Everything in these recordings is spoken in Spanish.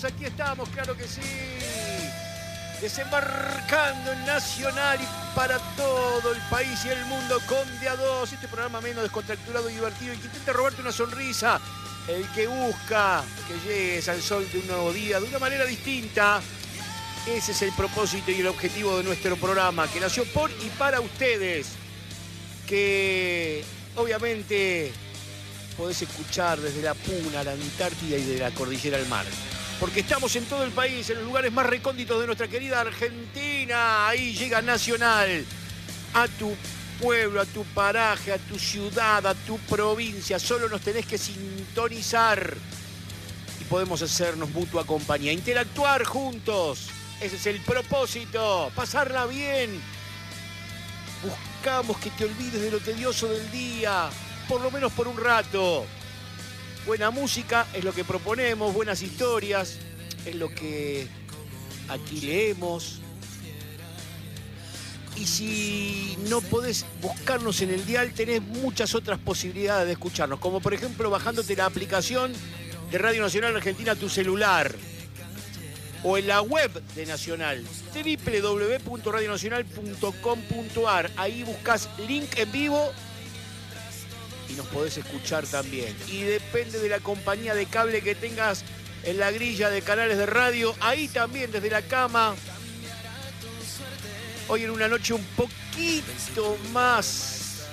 aquí estamos, claro que sí. Desembarcando en Nacional y para todo el país y el mundo con De a Dos. Este programa menos descontracturado y divertido y que intenta robarte una sonrisa. El que busca que llegues al sol de un nuevo día de una manera distinta. Ese es el propósito y el objetivo de nuestro programa, que nació por y para ustedes. Que obviamente podés escuchar desde la Puna, la Antártida y de la Cordillera al Mar. Porque estamos en todo el país, en los lugares más recónditos de nuestra querida Argentina. Ahí llega Nacional, a tu pueblo, a tu paraje, a tu ciudad, a tu provincia. Solo nos tenés que sintonizar y podemos hacernos mutua compañía. Interactuar juntos, ese es el propósito. Pasarla bien. Buscamos que te olvides de lo tedioso del día, por lo menos por un rato. Buena música es lo que proponemos, buenas historias es lo que aquí leemos. Y si no podés buscarnos en el dial, tenés muchas otras posibilidades de escucharnos, como por ejemplo bajándote la aplicación de Radio Nacional Argentina a tu celular o en la web de Nacional, www.radionacional.com.ar. Ahí buscas link en vivo y nos podés escuchar también. Y depende de la compañía de cable que tengas en la grilla de canales de radio, ahí también desde la cama. Hoy en una noche un poquito más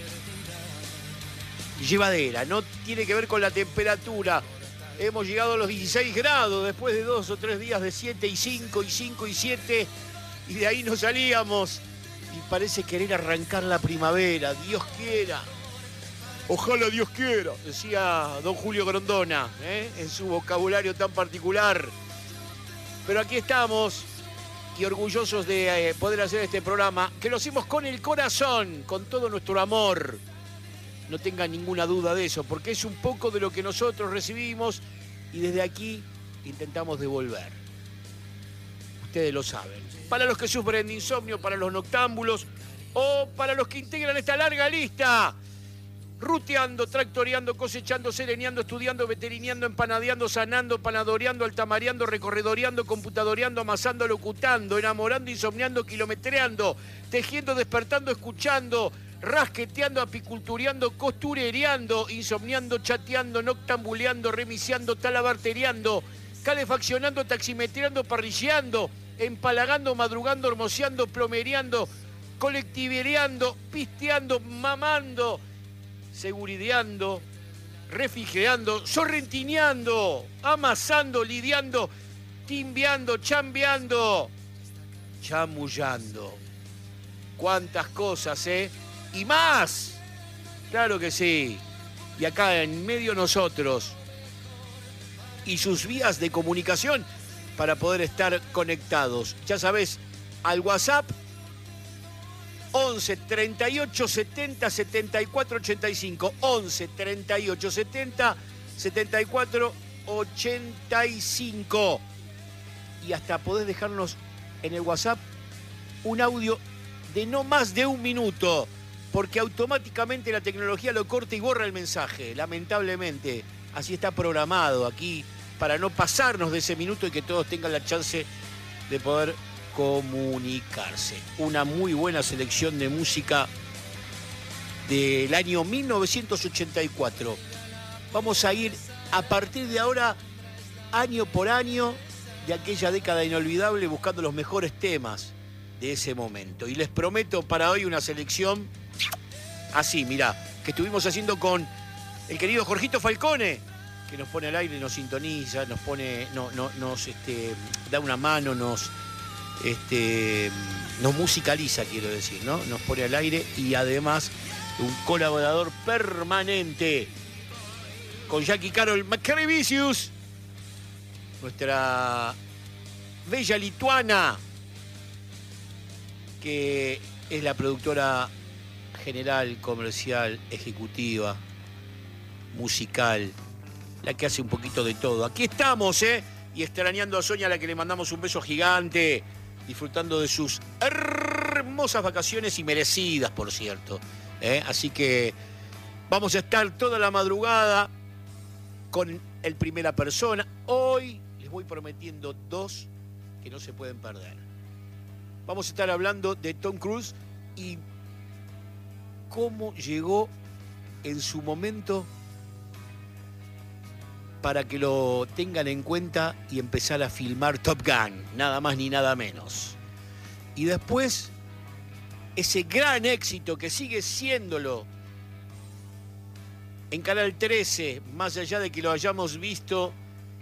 llevadera, no tiene que ver con la temperatura. Hemos llegado a los 16 grados después de 2 o 3 días de 7 y 5 y 5 y 7 y de ahí no salíamos. Y parece querer arrancar la primavera, Dios quiera. Ojalá Dios quiera, decía don Julio Grondona, en su vocabulario tan particular. Pero aquí estamos y orgullosos de poder hacer este programa, que lo hacemos con el corazón, con todo nuestro amor. No tengan ninguna duda de eso, porque es un poco de lo que nosotros recibimos y desde aquí intentamos devolver. Ustedes lo saben. Para los que sufren de insomnio, para los noctámbulos o para los que integran esta larga lista. Ruteando, tractoreando, cosechando, sereneando, estudiando, veterineando, empanadeando, sanando, panadoreando, altamareando, recorredoreando, computadoreando, amasando, locutando, enamorando, insomniando, kilometreando, tejiendo, despertando, escuchando, rasqueteando, apicultureando, costurereando, insomniando, chateando, noctambuleando, remiciando, talabartereando, calefaccionando, taximetreando, parrilleando, empalagando, madrugando, hermoseando, plomereando, colectivereando, pisteando, mamando, segurideando, refrigerando, sorrentineando, amasando, lidiando, timbeando, chambeando, chamullando. Cuántas cosas, y más. Claro que sí. Y acá en medio nosotros y sus vías de comunicación para poder estar conectados. Ya sabés, al WhatsApp 11 38 70 74 85. 11 38 70 74 85. Y hasta podés dejarnos en el WhatsApp un audio de no más de 1 minuto, porque automáticamente la tecnología lo corta y borra el mensaje, lamentablemente. Así está programado aquí, para no pasarnos de ese minuto y que todos tengan la chance de poder comunicarse. Una muy buena selección de música del año 1984. Vamos a ir a partir de ahora, año por año, de aquella década inolvidable, buscando los mejores temas de ese momento. Y les prometo para hoy una selección así, mirá, que estuvimos haciendo con el querido Jorgito Falcone, que nos pone al aire, nos sintoniza, nos pone, nos da una mano, nos musicaliza, quiero decir, ¿no? Nos pone al aire y además un colaborador permanente con Jackie Carol Macrevicius, nuestra bella lituana, que es la productora general, comercial, ejecutiva, musical, la que hace un poquito de todo. Aquí estamos, y extrañando a Sonia, a la que le mandamos un beso gigante, disfrutando de sus hermosas vacaciones y merecidas, por cierto. Así que vamos a estar toda la madrugada con el Primera Persona. Hoy les voy prometiendo 2 que no se pueden perder. Vamos a estar hablando de Tom Cruise y cómo llegó en su momento para que lo tengan en cuenta y empezar a filmar Top Gun, nada más ni nada menos. Y después, ese gran éxito que sigue siéndolo en Canal 13, más allá de que lo hayamos visto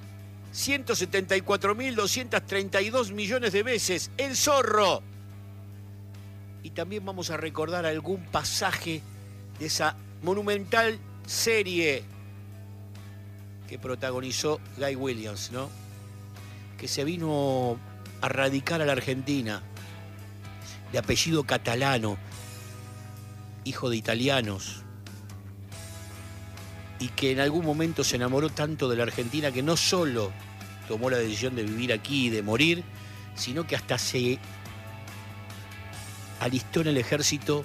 174.232 millones de veces, El Zorro. Y también vamos a recordar algún pasaje de esa monumental serie que protagonizó Guy Williams, ¿no? Que se vino a radicar a la Argentina, de apellido catalano, hijo de italianos, y que en algún momento se enamoró tanto de la Argentina que no solo tomó la decisión de vivir aquí y de morir, sino que hasta se alistó en el ejército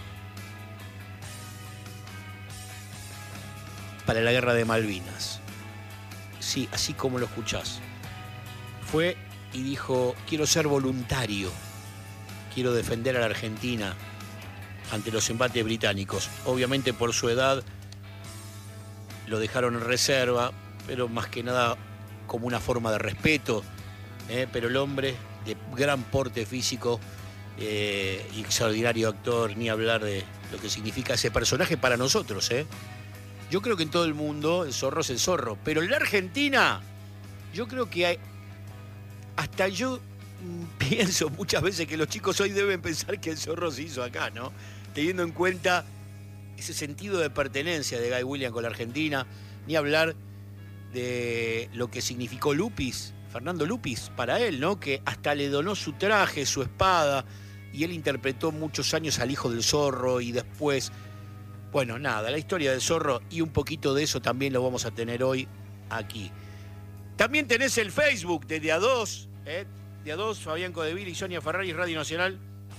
para la guerra de Malvinas. Sí, así como lo escuchás. Fue y dijo, quiero ser voluntario, quiero defender a la Argentina ante los embates británicos. Obviamente por su edad lo dejaron en reserva, pero más que nada como una forma de respeto, pero el hombre de gran porte físico y extraordinario actor, ni hablar de lo que significa ese personaje para nosotros. Yo creo que en todo el mundo el zorro es el zorro, pero en la Argentina yo creo que hasta yo pienso muchas veces que los chicos hoy deben pensar que el zorro se hizo acá, ¿no? Teniendo en cuenta ese sentido de pertenencia de Guy Williams con la Argentina, ni hablar de lo que significó Lupis, Fernando Lupis, para él, ¿no? Que hasta le donó su traje, su espada, y él interpretó muchos años al hijo del zorro y después, bueno, nada, la historia del zorro y un poquito de eso también lo vamos a tener hoy aquí. También tenés el Facebook de Día 2, Día 2, Fabián Codeville y Sonia Ferrari, Radio Nacional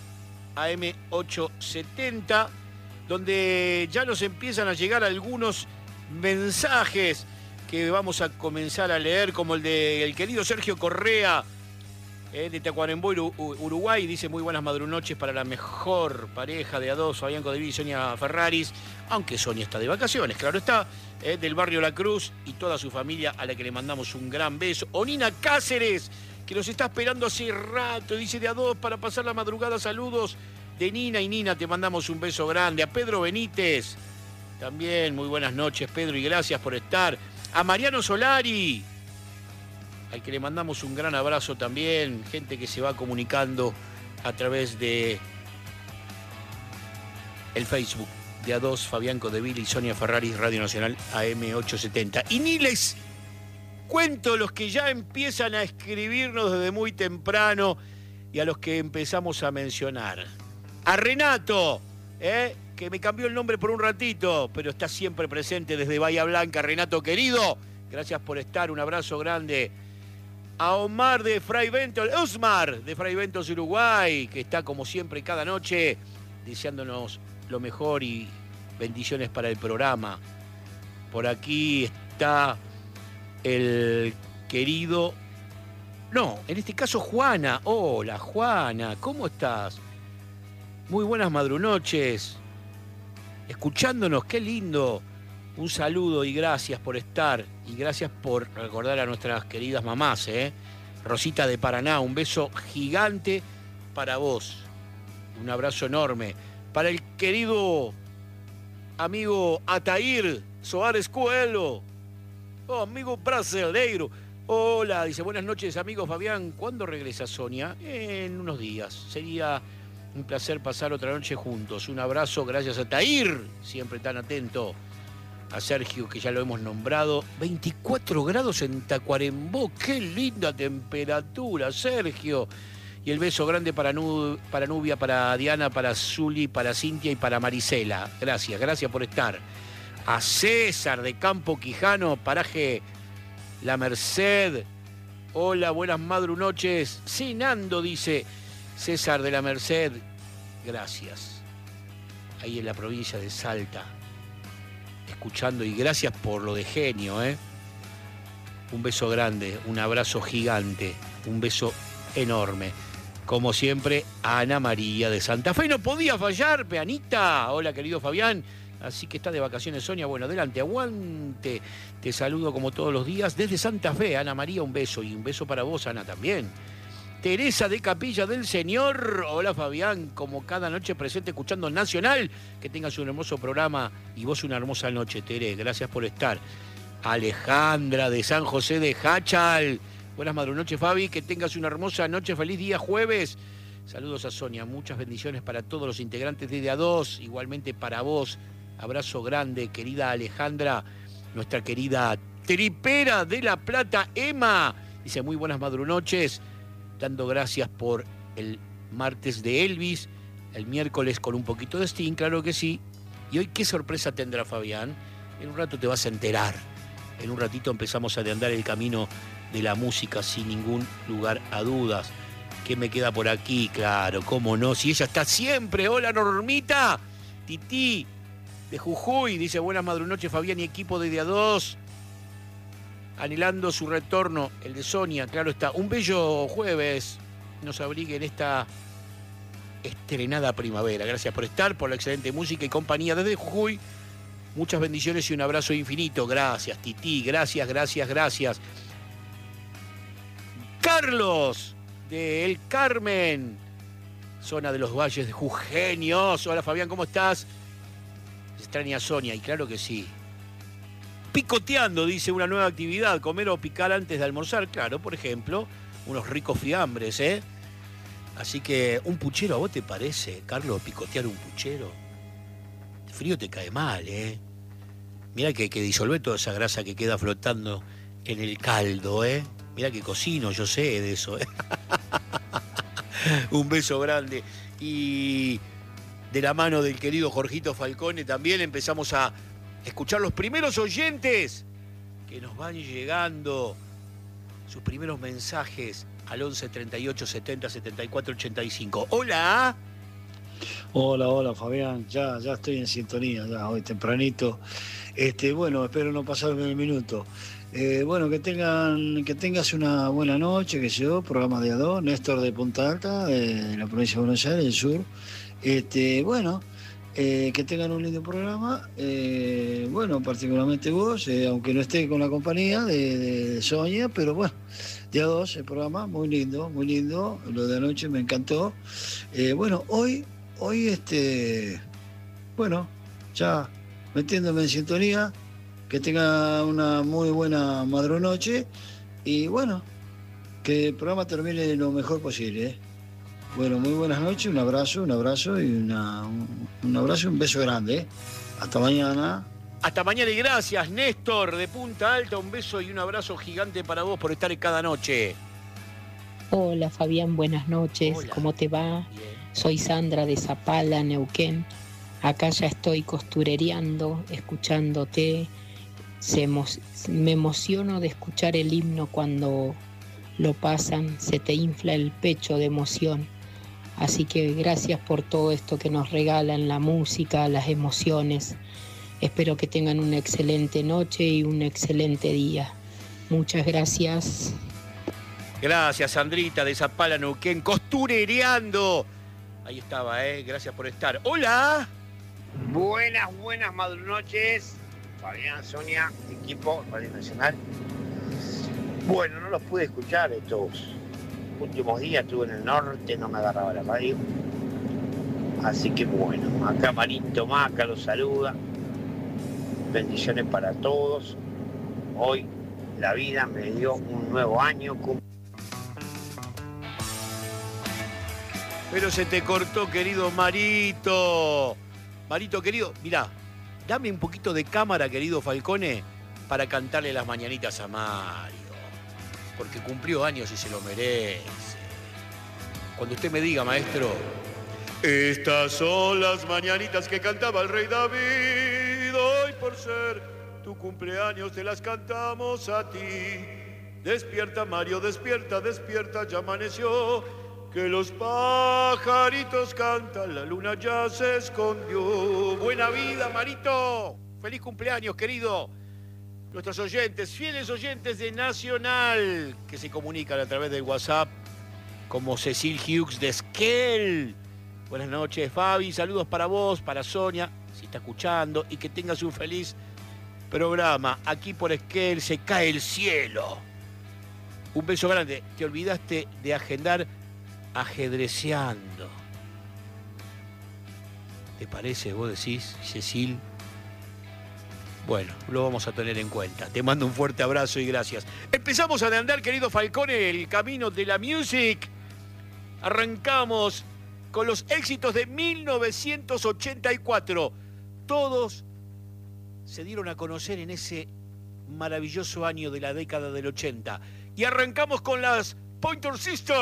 AM870, donde ya nos empiezan a llegar algunos mensajes que vamos a comenzar a leer, como el del querido Sergio Correa, de Tacuarembó, Uruguay. Dice, muy buenas madrunoches para la mejor pareja de A2, Fabián Codeville y Sonia Ferraris, aunque Sonia está de vacaciones, claro está, del barrio La Cruz, y toda su familia, a la que le mandamos un gran beso. Onina Cáceres, que nos está esperando hace rato, dice, de A2 para pasar la madrugada, saludos de Nina, y Nina, te mandamos un beso grande. A Pedro Benítez, también muy buenas noches, Pedro, y gracias por estar. A Mariano Solari, al que le mandamos un gran abrazo también, gente que se va comunicando a través de el Facebook de A2, Fabián Codeville y Sonia Ferrari, Radio Nacional AM870. Y ni les cuento los que ya empiezan a escribirnos desde muy temprano y a los que empezamos a mencionar. A Renato, que me cambió el nombre por un ratito, pero está siempre presente desde Bahía Blanca. Renato querido, gracias por estar, un abrazo grande. A Omar de Fray Ventos, Osmar de Fray Ventos, Uruguay, que está como siempre cada noche deseándonos lo mejor y bendiciones para el programa. Por aquí está el querido, no, en este caso Juana. Hola Juana, ¿cómo estás? Muy buenas madrunoches, escuchándonos, qué lindo. Un saludo y gracias por estar, y gracias por recordar a nuestras queridas mamás, Rosita de Paraná, un beso gigante para vos, un abrazo enorme. Para el querido amigo Atair Soares Coelho, amigo brasileiro. Hola, dice, buenas noches amigos. Fabián, ¿cuándo regresa Sonia? En unos días, sería un placer pasar otra noche juntos. Un abrazo, gracias a Tair, siempre tan atento. A Sergio, que ya lo hemos nombrado. 24 grados en Tacuarembó. Qué linda temperatura, Sergio. Y el beso grande para Nubia, para Diana, para Zuli, para Cintia y para Marisela. Gracias por estar. A César de Campo Quijano, paraje La Merced. Hola, buenas madrunoches. Cenando, dice César de La Merced. Gracias. Ahí en la provincia de Salta. Escuchando, y gracias por lo de genio, Un beso grande, un abrazo gigante, un beso enorme. Como siempre, Ana María de Santa Fe. No podía fallar, Peanita. Hola, querido Fabián. Así que está de vacaciones, Sonia. Bueno, adelante, aguante. Te saludo como todos los días desde Santa Fe. Ana María, un beso. Y un beso para vos, Ana, también. Teresa de Capilla del Señor. Hola, Fabián. Como cada noche presente escuchando Nacional. Que tengas un hermoso programa y vos una hermosa noche, Tere. Gracias por estar. Alejandra de San José de Hachal. Buenas madrunoches, Fabi. Que tengas una hermosa noche. Feliz día jueves. Saludos a Sonia. Muchas bendiciones para todos los integrantes de A2. Igualmente para vos. Abrazo grande, querida Alejandra. Nuestra querida tripera de La Plata, Emma. Dice muy buenas madrunoches. Dando gracias por el martes de Elvis. El miércoles con un poquito de Sting, claro que sí. Y hoy, ¿qué sorpresa tendrá Fabián? En un rato te vas a enterar. En un ratito empezamos a andar el camino de la música sin ningún lugar a dudas. ¿Qué me queda por aquí? Claro, cómo no, si ella está siempre. Hola, Normita. Tití de Jujuy. Dice buenas madrunoches, Fabián y equipo de A2. Anhelando su retorno, el de Sonia, claro está. Un bello jueves nos abrigue en esta estrenada primavera. Gracias por estar, por la excelente música y compañía desde Jujuy. Muchas bendiciones y un abrazo infinito. Gracias, Tití. Gracias, gracias, gracias. Carlos, de El Carmen, zona de los Valles de Jujeños. Hola, Fabián, ¿cómo estás? Se extraña a Sonia, y claro que sí. Picoteando, dice, una nueva actividad. Comer o picar antes de almorzar. Claro, por ejemplo, unos ricos fiambres, ¿eh? Así que, ¿un puchero a vos te parece, Carlos, picotear un puchero? El frío te cae mal, ¿eh? Mirá que disolver toda esa grasa que queda flotando en el caldo, ¿eh? Mirá que cocino, yo sé de eso, ¿eh? Un beso grande. Y de la mano del querido Jorgito Falcone también empezamos a escuchar los primeros oyentes que nos van llegando, sus primeros mensajes al 11 38 70 74 85. Hola. Hola, Fabián. Ya estoy en sintonía, ya hoy tempranito. Bueno, espero no pasarme el minuto. Bueno, que tengas una buena noche, que sé yo, programa de A2, Néstor de Punta Alta, de la provincia de Buenos Aires, del sur. Bueno, que tengan un lindo programa. Bueno, particularmente vos, aunque no esté con la compañía de Sonia, pero bueno, de A2, el programa, muy lindo, lo de anoche me encantó. Bueno, hoy, bueno, ya metiéndome en sintonía, que tenga una muy buena madrunoche y bueno, que el programa termine lo mejor posible, ¿eh? Bueno, muy buenas noches, un abrazo y un abrazo y un beso grande, ¿eh? Hasta mañana. Hasta mañana y gracias, Néstor de Punta Alta. Un beso y un abrazo gigante para vos por estar cada noche. Hola, Fabián, buenas noches. Hola. ¿Cómo te va? Bien. Soy Sandra de Zapala, Neuquén. Acá ya estoy costurereando, escuchándote. Me emociono de escuchar el himno cuando lo pasan. Se te infla el pecho de emoción. Así que gracias por todo esto que nos regalan, la música, las emociones. Espero que tengan una excelente noche y un excelente día. Muchas gracias. Gracias, Sandrita de Zapala, Neuquén, costurereando. Ahí estaba, gracias por estar. Hola. Buenas madrunoches, Fabián, Sonia, equipo Radio Nacional. Bueno, no los pude escuchar estos últimos días, estuve en el norte, no me agarraba la radio. Así que bueno, acá Marito Maca los saluda. Bendiciones para todos. Hoy la vida me dio un nuevo año. Pero se te cortó, querido Marito. Marito, querido, mirá, dame un poquito de cámara, querido Falcone, para cantarle las mañanitas a Mario. Porque cumplió años y se lo merece. Cuando usted me diga, maestro, estas son las mañanitas que cantaba el rey David. Hoy por ser tu cumpleaños te las cantamos a ti. Despierta, Mario, despierta, despierta, ya amaneció. Que los pajaritos cantan, la luna ya se escondió. Buena vida, Marito. Feliz cumpleaños, querido. nuestros oyentes, fieles oyentes de Nacional, que se comunican a través del WhatsApp, como Cecil Hughes de Esquel. Buenas noches, Fabi. Saludos para vos, para Sonia, si está escuchando, y que tengas un feliz programa. Aquí por Esquel se cae el cielo. Un beso grande. Te olvidaste de agendar ajedreceando. ¿Te parece? Vos decís, Cecil. Bueno, lo vamos a tener en cuenta. Te mando un fuerte abrazo y gracias. Empezamos a andar, querido Falcone, el camino de la music. Arrancamos con los éxitos de 1984. Todos se dieron a conocer en ese maravilloso año de la década del 80. Y arrancamos con las Pointer Sisters.